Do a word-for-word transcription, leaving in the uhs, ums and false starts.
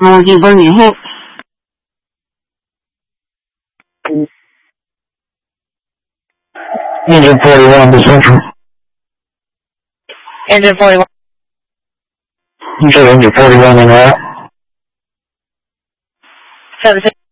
Engine burning hit. Engine forty-one to Central. Engine forty-one. You said engine forty-one in route. seven six.